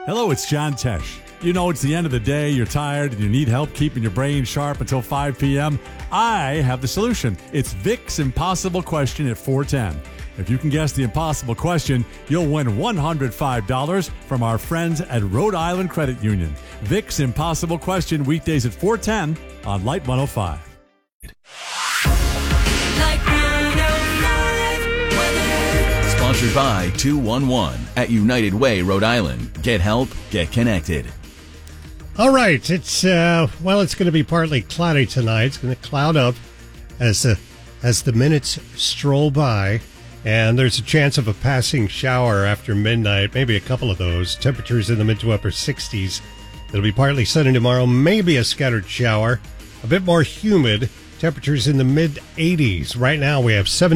Hello, it's John Tesh. You know, it's the end of the day, you're tired, and you need help keeping your brain sharp until 5 p.m. I have the solution. It's Vic's Impossible Question at 410. If you can guess the impossible question, you'll win $105 from our friends at Rhode Island Credit Union. Vic's Impossible Question, weekdays at 410 on Light 105. Light 105 weather. Sponsored by 211 at United Way, Rhode Island. Get help, get connected. All right, it's going to be partly cloudy tonight. It's going to cloud up as the minutes stroll by, and there's a chance of a passing shower after midnight, maybe a couple of those. Temperatures in the mid to upper 60s. It'll be partly sunny tomorrow, maybe a scattered shower. A bit more humid. Temperatures in the mid 80s. Right now we have 7